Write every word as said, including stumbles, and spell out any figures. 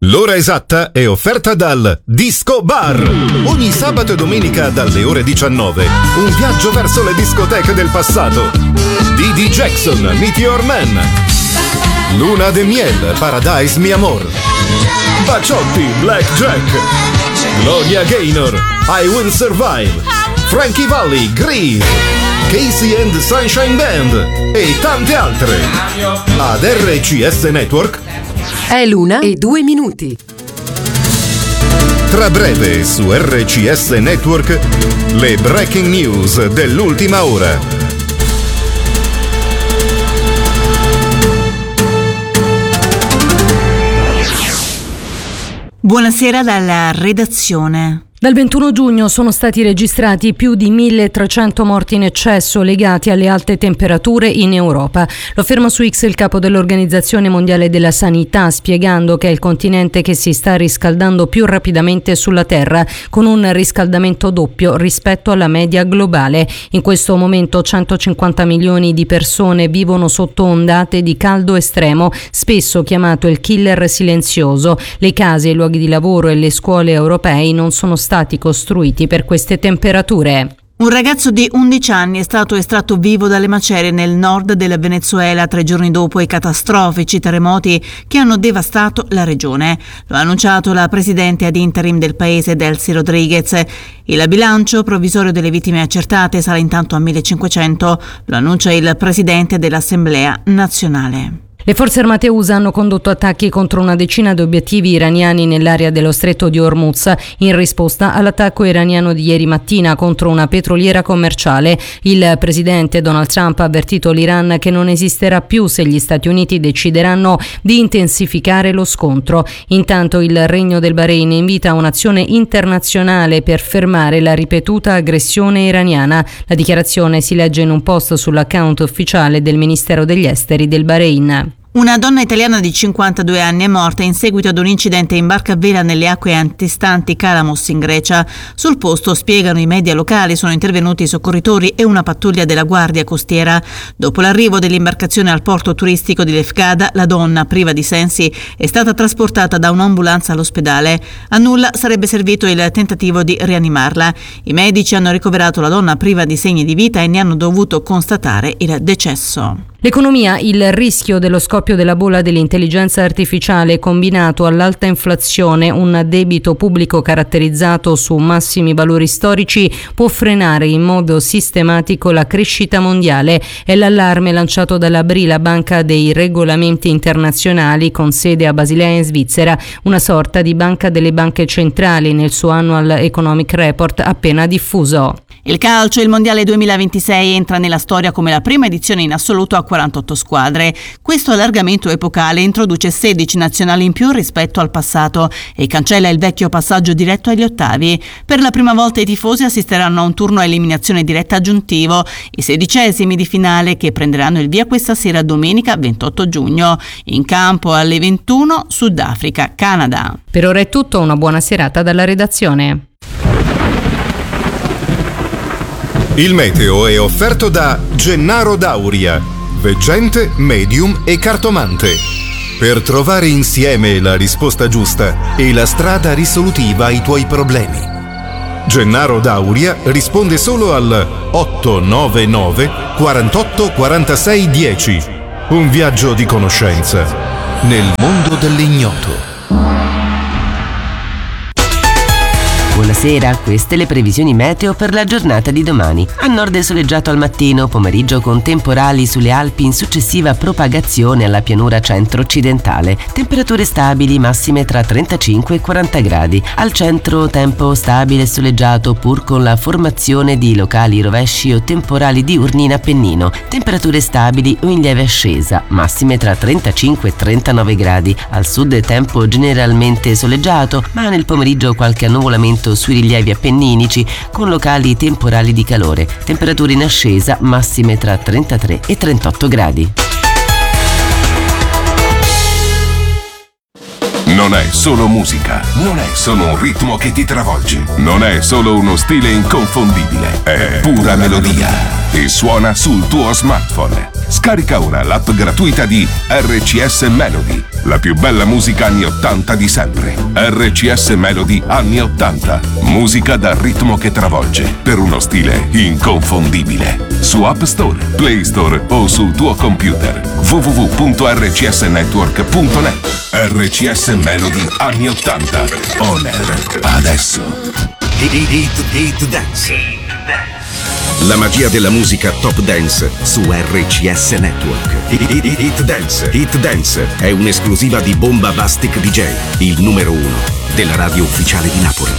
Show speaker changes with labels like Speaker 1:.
Speaker 1: L'ora esatta è offerta dal Disco Bar. Ogni sabato e domenica dalle ore diciannove. Un viaggio verso le discoteche del passato. D D Jackson, Meteor Man. Luna de Miel, Paradise Mi Amor. Baciotti, Black Jack. Gloria Gaynor, I Will Survive. Frankie Valli, Grease. Casey and the Sunshine Band. E tante altre. Ad R C S Network
Speaker 2: è l'una e due minuti.
Speaker 1: Tra breve su R C S Network le breaking news dell'ultima ora.
Speaker 3: Buonasera dalla redazione.
Speaker 4: Dal ventuno giugno sono stati registrati più di milletrecento morti in eccesso legati alle alte temperature in Europa. Lo afferma su X il capo dell'Organizzazione Mondiale della Sanità, spiegando che è il continente che si sta riscaldando più rapidamente sulla Terra, con un riscaldamento doppio rispetto alla media globale. In questo momento centocinquanta milioni di persone vivono sotto ondate di caldo estremo, spesso chiamato il killer silenzioso. Le case, i luoghi di lavoro e le scuole europei non sono stati stati costruiti per queste temperature.
Speaker 3: Un ragazzo di undici anni è stato estratto vivo dalle macerie nel nord del Venezuela tre giorni dopo i catastrofici terremoti che hanno devastato la regione. Lo ha annunciato la presidente ad interim del paese, Delcy Rodriguez. Il bilancio provvisorio delle vittime accertate sarà intanto a millecinquecento, lo annuncia il presidente dell'Assemblea nazionale.
Speaker 4: Le forze armate U S A hanno condotto attacchi contro una decina di obiettivi iraniani nell'area dello stretto di Hormuz in risposta all'attacco iraniano di ieri mattina contro una petroliera commerciale. Il presidente Donald Trump ha avvertito l'Iran che non esisterà più se gli Stati Uniti decideranno di intensificare lo scontro. Intanto il Regno del Bahrain invita a un'azione internazionale per fermare la ripetuta aggressione iraniana. La dichiarazione si legge in un post sull'account ufficiale del Ministero degli Esteri del Bahrain.
Speaker 3: Una donna italiana di cinquantadue anni è morta in seguito ad un incidente in barca a vela nelle acque antistanti Kalamos in Grecia. Sul posto, spiegano i media locali, sono intervenuti i soccorritori e una pattuglia della Guardia Costiera. Dopo l'arrivo dell'imbarcazione al porto turistico di Lefkada, la donna, priva di sensi, è stata trasportata da un'ambulanza all'ospedale. A nulla sarebbe servito il tentativo di rianimarla. I medici hanno ricoverato la donna priva di segni di vita e ne hanno dovuto constatare il decesso.
Speaker 4: L'economia, il rischio dello scoppio della bolla dell'intelligenza artificiale combinato all'alta inflazione, un debito pubblico caratterizzato su massimi valori storici può frenare in modo sistematico la crescita mondiale. È l'allarme lanciato dalla B R I, la banca dei regolamenti internazionali con sede a Basilea in Svizzera, una sorta di banca delle banche centrali, nel suo Annual Economic Report appena diffuso.
Speaker 3: Il calcio, il mondiale duemilaventisei entra nella storia come la prima edizione in assoluto a quarantotto squadre. Questo allargamento epocale introduce sedici nazionali in più rispetto al passato e cancella il vecchio passaggio diretto agli ottavi. Per la prima volta i tifosi assisteranno a un turno a eliminazione diretta aggiuntivo, i sedicesimi di finale che prenderanno il via questa sera domenica ventotto giugno. In campo alle ventuno Sudafrica, Canada.
Speaker 4: Per ora è tutto, una buona serata dalla redazione.
Speaker 1: Il meteo è offerto da Gennaro Dauria, veggente, medium e cartomante. Per trovare insieme la risposta giusta e la strada risolutiva ai tuoi problemi. Gennaro Dauria risponde solo al otto nove nove quarantotto quarantasei dieci. Un viaggio di conoscenza nel mondo dell'ignoto.
Speaker 5: Buonasera, queste le previsioni meteo per la giornata di domani. A nord è soleggiato al mattino, pomeriggio con temporali sulle Alpi in successiva propagazione alla pianura centro-occidentale. Temperature stabili, massime tra trentacinque e quaranta gradi. Al centro tempo stabile e soleggiato pur con la formazione di locali rovesci o temporali diurni in Appennino. Temperature stabili o in lieve ascesa, massime tra trentacinque e trentanove gradi. Al sud tempo generalmente soleggiato, ma nel pomeriggio qualche annuvolamento sui rilievi appenninici con locali temporali di calore. Temperature in ascesa, massime tra trentatré e trentotto gradi.
Speaker 6: Non è solo musica, non è solo un ritmo che ti travolge, non è solo uno stile inconfondibile, è pura melodia e suona sul tuo smartphone. Scarica ora l'app gratuita di R C S Melody, la più bella musica anni ottanta di sempre. R C S Melody anni ottanta, musica dal ritmo che travolge, per uno stile inconfondibile. Su App Store, Play Store o sul tuo computer. w w w punto r c s network punto net. R C S Melody anni ottanta. On air adesso.
Speaker 7: Hit, hit Dance. La magia della musica Top Dance su R C S Network. Hit, hit, hit Dance. Hit Dance è un'esclusiva di Bomba Bastic D J, il numero uno della radio ufficiale di Napoli.